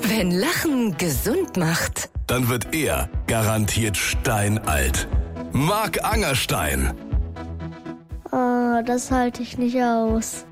Wenn Lachen gesund macht, dann wird er garantiert steinalt. Marc Angerstein. Oh, das halte ich nicht aus.